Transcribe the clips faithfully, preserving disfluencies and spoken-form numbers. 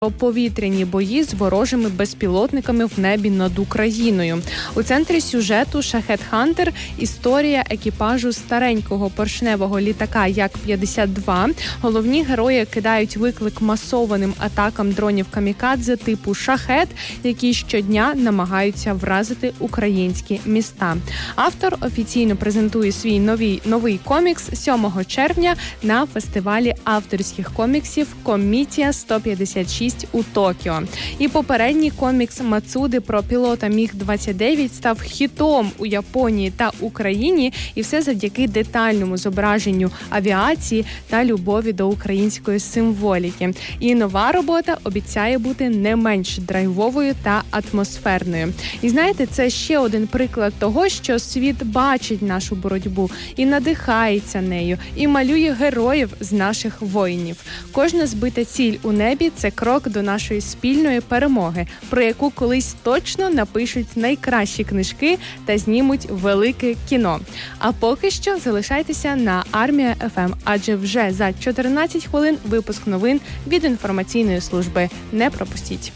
повітряні бої з ворожими безпілотниками в небі над Україною. У центрі сюжету «Шахед Хантер» – історія екіпажу старенького поршневого літака Як п'ятдесят два. Головні герої кидають виклик масованим атакам дронів камікадзе типу «Шахед», які щодня намагаються вразити українські міста. Автор офіційно презентує свій новий, новий комікс сьомого червня на фестивалі авторських коміксів «Комітія сто п'ятдесят шість» у Токіо. І попередній комікс Мацуди про пілота Міг двадцять дев'ять став хітом у Японії та Україні, і все завдяки детальному зображенню авіації та любові до української символіки. І нова робота обіцяє бути не менш драйвовою та атмосферною. І знаєте, це ще один приклад того, що світ бачить нашу боротьбу і надихається нею, і малює героїв з наших воїнів. Кожна збита ціль у небі – це крок до нашої спільної перемоги, про яку колись точно напишуть найкращі книжки та знімуть велике кіно. А поки що залишайтеся на Армія еф ем, адже вже за чотирнадцять хвилин випуск новин від інформаційної служби. Не пропустіть.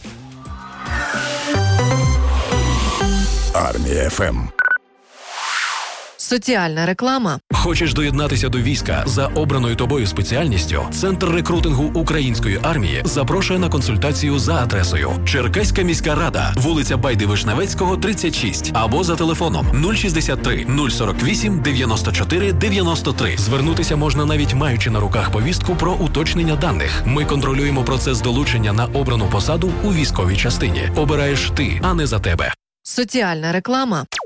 Армія еф ем. Соціальна реклама. Хочеш доєднатися до війська за обраною тобою спеціальністю? Центр рекрутингу української армії запрошує на консультацію за адресою: Черкаська міська рада, вулиця Байди-Вишневецького, тридцять шість, або за телефоном нуль шістдесят три нуль сорок вісім дев'яносто чотири дев'яносто три. Звернутися можна навіть маючи на руках повістку про уточнення даних. Ми контролюємо процес долучення на обрану посаду у військовій частині. Обираєш ти, а не за тебе. Соціальна реклама.